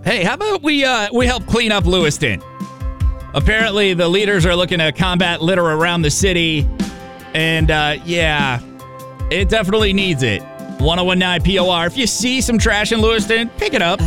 Hey, how about we help clean up Lewiston? Apparently, the leaders are looking to combat litter around the city. And, yeah, it definitely needs it. 1019 POR. If you see some trash in Lewiston, pick it up.